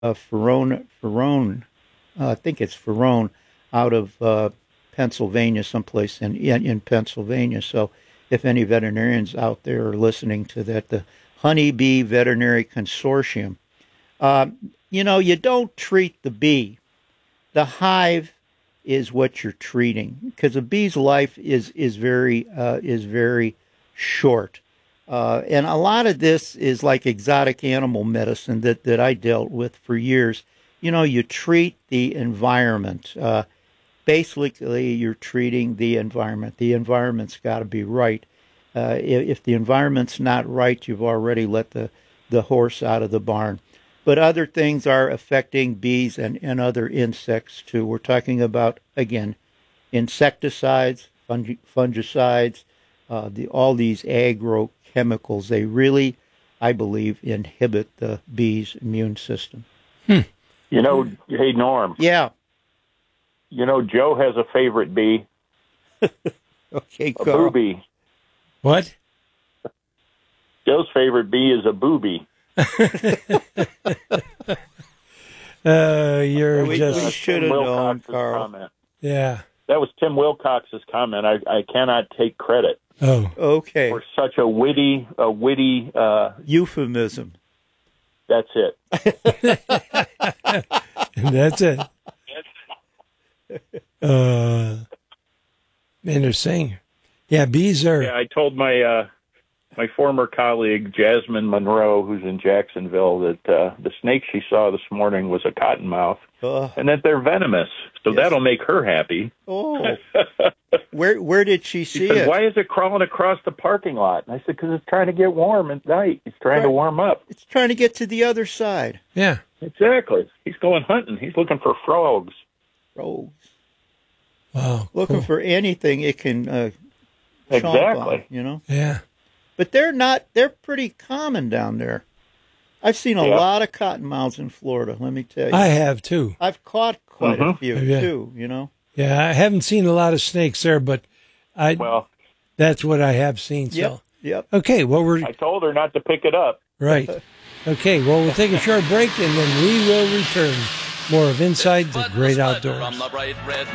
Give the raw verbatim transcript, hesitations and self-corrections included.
uh, Ferone, Ferone, uh, I think it's Ferone, out of uh, Pennsylvania, someplace in, in in Pennsylvania. So, if any veterinarians out there are listening to that, the Honeybee Veterinary Consortium, uh, you know, you don't treat the bee. The hive is what you're treating, because a bee's life is is very uh, is very short. Uh, and a lot of this is like exotic animal medicine that, that I dealt with for years. You know, you treat the environment. Uh, basically, you're treating the environment. The environment's got to be right. Uh, if, if the environment's not right, you've already let the, the horse out of the barn. But other things are affecting bees and, and other insects, too. We're talking about, again, insecticides, fungi- fungicides, uh, the, all these agro chemicals. They really, I believe, inhibit the bee's immune system. Hmm. You know, hey, Norm. Yeah. You know, Joe has a favorite bee. Okay, a Carl. booby. What? Joe's favorite bee is a booby. uh, you're we, just... We should have known, Carl. Comment. Yeah. That was Tim Wilcox's comment. I, I cannot take credit. Oh, okay. For such a witty, a witty uh, euphemism. That's it. That's it. Uh, interesting. Yeah, bees are. Yeah, I told my uh, my former colleague Jasmine Monroe, who's in Jacksonville, that uh, the snake she saw this morning was a cottonmouth, uh, and that they're venomous. So yes. That'll make her happy. Oh, where where did she see she said, it? Why is it crawling across the parking lot? And I said, because it's trying to get warm at night. It's trying right. to warm up. It's trying to get to the other side. Yeah, exactly. He's going hunting. He's looking for frogs. Frogs. Wow, looking cool. for anything it can. Uh, exactly. On, you know. Yeah. But they're not. They're pretty common down there. I've seen a yeah. lot of cottonmouths in Florida. Let me tell you. I have too. I've caught quite mm-hmm. a few yeah. too. You know. Yeah, I haven't seen a lot of snakes there, but I. Well, that's what I have seen. Yep. So. Yep. Okay. Well, we're. I told her not to pick it up. Right. Okay. Well, we'll take a short break and then we will return. More of Inside the Great Outdoors.